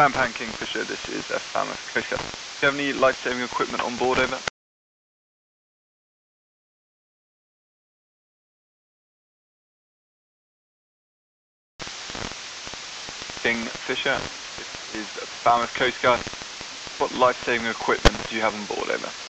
Sampan Kingfisher, this is Falmouth Coast Guard. Do you have any life-saving equipment on board, over? Kingfisher, this is Falmouth Coast Guard. What life-saving equipment do you have on board, over?